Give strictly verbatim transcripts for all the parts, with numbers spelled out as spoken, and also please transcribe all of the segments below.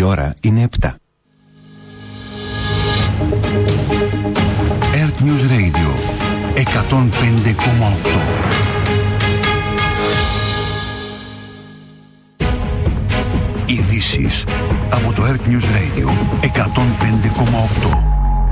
ώρα είναι επτά. Earth News Radio εκατόν πέντε κόμμα οκτώ. Ειδήσεις από το Earth News Radio εκατόν πέντε κόμμα οκτώ.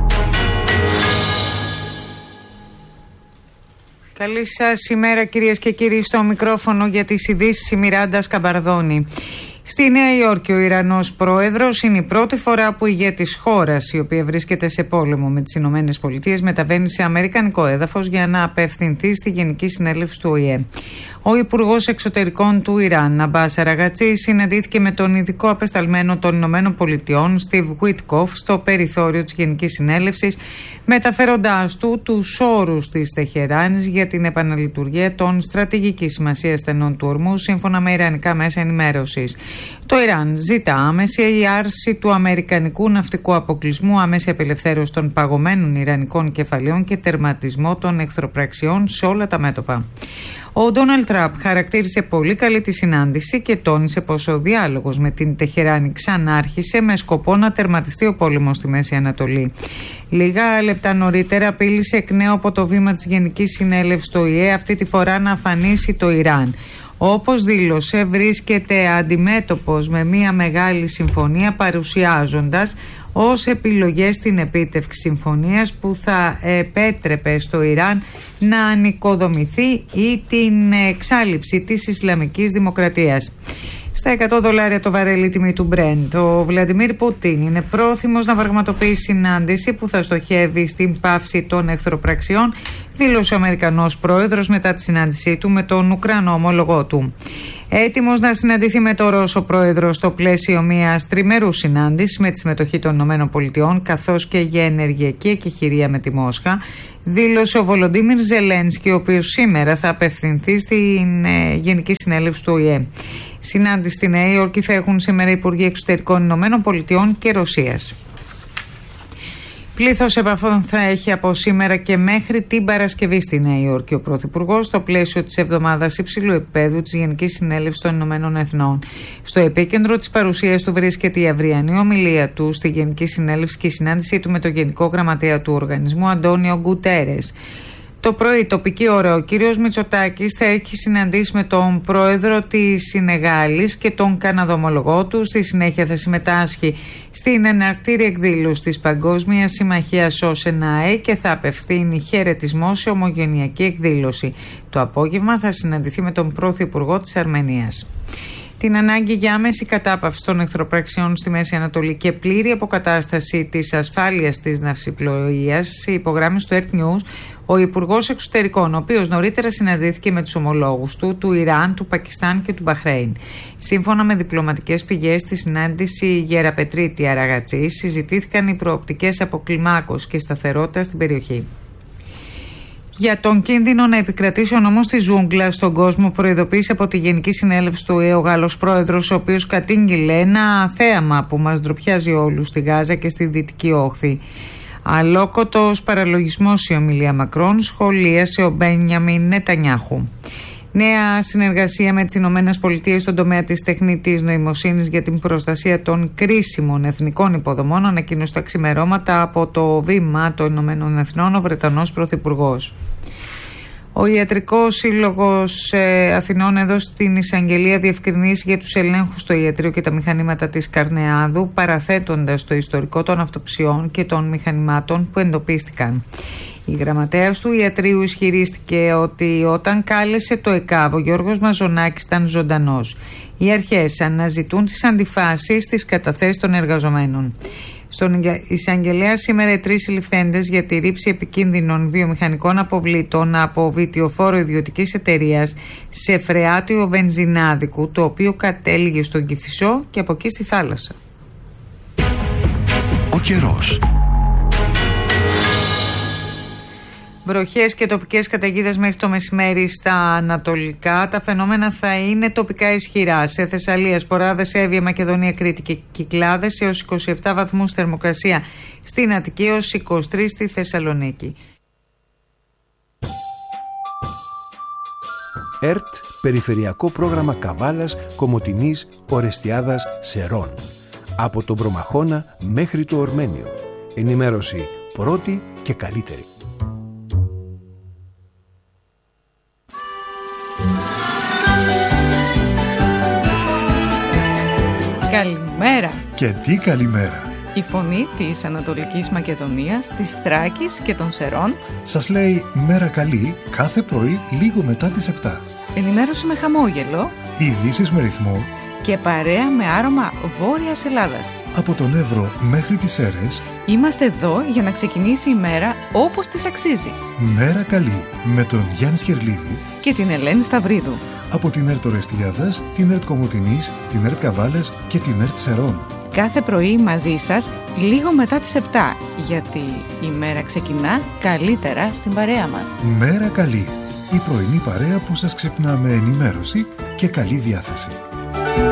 Καλή σας ημέρα κυρίες και κύριοι, στο μικρόφωνο για τις ειδήσεις η Μιράντα Σκαμπαρδόνη. Στη Νέα Υόρκη ο Ιρανός πρόεδρος είναι η πρώτη φορά που ηγέτης χώρας, η οποία βρίσκεται σε πόλεμο με τις Ηνωμένες Πολιτείες, μεταβαίνει σε αμερικανικό έδαφος για να απευθυνθεί στη Γενική Συνέλευση του Ο Η Ε. Ο Υπουργός Εξωτερικών του Ιράν, Αμπάς Αραγατσί, συναντήθηκε με τον ειδικό απεσταλμένο των Ηνωμένων Πολιτειών, Στιβ Γουίτκοφ, στο περιθώριο της Γενικής Συνέλευσης, μεταφέροντάς του τους όρους της Τεχεράνης για την επαναλειτουργία των στρατηγικής σημασίας στενών του ορμού, σύμφωνα με ιρανικά μέσα ενημέρωσης. Το Ιράν ζητά άμεση άρση του αμερικανικού ναυτικού αποκλεισμού, άμεση απελευθέρωση των παγωμένων ιρανικών κεφαλαίων και τερματισμό των εχθροπραξιών σε όλα τα μέτωπα. Ο Ντόναλντ Τραμπ χαρακτήρισε πολύ καλή τη συνάντηση και τόνισε πως ο διάλογος με την Τεχεράνη ξανάρχισε με σκοπό να τερματιστεί ο πόλεμος στη Μέση Ανατολή. Λίγα λεπτά νωρίτερα απείλησε εκ νέου από το βήμα της Γενικής Συνέλευσης του Ο Η Ε, αυτή τη φορά να αφανίσει το Ιράν. Όπως δήλωσε, βρίσκεται αντιμέτωπος με μια μεγάλη συμφωνία, παρουσιάζοντας ως επιλογές την επίτευξη συμφωνίας που θα επέτρεπε στο Ιράν να ανοικοδομηθεί ή την εξάλειψη της Ισλαμικής Δημοκρατίας. Στα εκατό δολάρια το βαρέλι τιμή του Brent, ο Βλαντιμίρ Πούτιν είναι πρόθυμος να πραγματοποιήσει συνάντηση που θα στοχεύει στην πάυση των εχθροπραξιών, δήλωσε ο Αμερικανός πρόεδρος μετά τη συνάντησή του με τον Ουκρανό ομόλογό του. Έτοιμος να συναντηθεί με τον Ρώσο πρόεδρο στο πλαίσιο μιας τριμερού συνάντησης με τη συμμετοχή των ΗΠΑ, καθώς και για ενεργειακή εκεχηρία με τη Μόσχα, δήλωσε ο Βολοντίμιρ Ζελένσκι, ο οποίος σήμερα θα απευθυνθεί στην ε, Γενική Συνέλευση του Ο Η Ε. Συνάντηση στη Νέα Υόρκη θα έχουν σήμερα οι Υπουργοί Εξωτερικών ΗΠΑ και Ρωσίας. Πλήθος επαφών θα έχει από σήμερα και μέχρι την Παρασκευή στη Νέα Υόρκη ο Πρωθυπουργός, στο πλαίσιο της εβδομάδας υψηλού επίπεδου της Γενικής Συνέλευσης των Ηνωμένων Εθνών. Στο επίκεντρο της παρουσίας του βρίσκεται η αυριανή ομιλία του στη Γενική Συνέλευση και η συνάντησή του με τον Γενικό Γραμματέα του Οργανισμού, Αντώνιο Γκουτέρες. Το πρωί, τοπική ώρα, ο κύριος Μητσοτάκης θα έχει συναντήσει με τον πρόεδρο της Σινεγάλης και τον Καναδομολογό του. Στη συνέχεια θα συμμετάσχει στην εναρκτήρια εκδήλωση της Παγκόσμιας Συμμαχίας ΟΣΕΝΑΕ και θα απευθύνει χαιρετισμό σε ομογενειακή εκδήλωση. Το απόγευμα θα συναντηθεί με τον Πρωθυπουργό της Αρμενίας. Την ανάγκη για άμεση κατάπαυση των εχθροπραξιών στη Μέση Ανατολή και πλήρη αποκατάσταση της ασφάλειας της ναυσιπλοείας υπογράμμισε στο Earth News ο Υπουργός Εξωτερικών, ο οποίος νωρίτερα συναντήθηκε με τους ομολόγους του, του Ιράν, του Πακιστάν και του Μπαχρέιν. Σύμφωνα με διπλωματικές πηγές, στη συνάντηση Γεραπετρίτη Αραγατσί συζητήθηκαν οι προοπτικές αποκλιμάκωσης και σταθερότητα στην περιοχή. Για τον κίνδυνο να επικρατήσει ο νόμος της ζούγκλα στον κόσμο, προειδοποίησε από τη Γενική Συνέλευση του Ο Η Ε ο Γάλλος πρόεδρος, ο οποίος κατήγγειλε ένα θέαμα που μας ντροπιάζει όλους στη Γάζα και στη Δυτική Όχθη. Αλόκοτος παραλογισμός η ομιλία Μακρόν, σχολίασε ο Μπένιαμιν Νετανιάχου. Νέα συνεργασία με τις Ηνωμένες Πολιτείες στον τομέα της τεχνητής νοημοσύνης για την προστασία των κρίσιμων εθνικών υποδομών, ανακοίνωσε τα ξημερώματα από το βήμα των Ηνωμένων Εθνών ο Βρετανός Πρωθυπουργός. Ο Ιατρικός Σύλλογος ε, Αθηνών έδωσε στην εισαγγελία διευκρινήσεις για τους ελέγχους στο ιατρείο και τα μηχανήματα της Καρνεάδου, παραθέτοντας το ιστορικό των αυτοψιών και των μηχανημάτων που εντοπίστηκαν. Η γραμματέας του ιατρείου ισχυρίστηκε ότι όταν κάλεσε το ΕΚΑΒ ο Γιώργος Μαζονάκης ήταν ζωντανός. Οι αρχές αναζητούν τις αντιφάσεις στις καταθέσεις των εργαζομένων. Στον εισαγγελέα σήμερα οι τρεις συλληφθέντες για τη ρήψη επικίνδυνων βιομηχανικών αποβλήτων από βιτιοφόρο ιδιωτικής εταιρείας σε φρεάτιο βενζινάδικου, το οποίο κατέληγε στον Κηφισό και από εκεί στη θάλασσα. Ο καιρός. Βροχές και τοπικές καταιγίδες μέχρι το μεσημέρι στα ανατολικά. Τα φαινόμενα θα είναι τοπικά ισχυρά. Σε Θεσσαλία, Σποράδες, Εύβοια, Μακεδονία, Κρήτη και Κυκλάδες έως είκοσι επτά βαθμούς θερμοκρασία. Στην Αττική έως είκοσι τρεις στη Θεσσαλονίκη. ΕΡΤ, Περιφερειακό Πρόγραμμα Καβάλας, Κομοτηνής, Ορεστιάδας, Σερών. Από τον Προμαχώνα μέχρι το Ορμένιο. Ενημέρωση πρώτη και καλύτερη. Καλημέρα. Και τι καλημέρα. Η φωνή της Ανατολικής Μακεδονίας, της Θράκης και των Σερών σας λέει μέρα καλή κάθε πρωί λίγο μετά τις επτά. Ενημέρωση με χαμόγελο, ειδήσεις με ρυθμό και παρέα με άρωμα Βόρειας Ελλάδας. Από τον Εύρο μέχρι τις Σέρρες είμαστε εδώ για να ξεκινήσει η μέρα όπως της αξίζει. Μέρα καλή με τον Γιάννη Σκερλίδη και την Ελένη Σταυρίδου. Από την ΕΡΤ Ορεστιάδας, την ΕΡΤ Κομοτηνής, την ΕΡΤ Καβάλες και την ΕΡΤ Σερών. Κάθε πρωί μαζί σας λίγο μετά τις επτά, γιατί η μέρα ξεκινά καλύτερα στην παρέα μας. Μέρα καλή, η πρωινή παρέα που σας ξυπνά με ενημέρωση και καλή διάθεση.